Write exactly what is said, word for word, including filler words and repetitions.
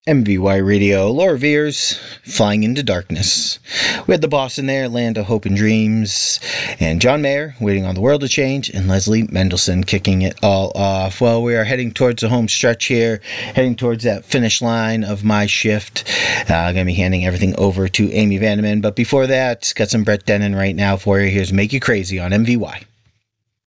M V Y Radio, Laura Veers, Flying into Darkness. We had the boss in there, Land of Hope and Dreams, and John Mayer, Waiting on the World to Change, and Leslie Mendelson kicking it all off. Well, we are heading towards the home stretch here, heading towards that finish line of my shift. Uh, I'm going to be handing everything over to Amy Vandeman, but before that, got some Brett Dennen right now for you. Here's Make You Crazy on M V Y.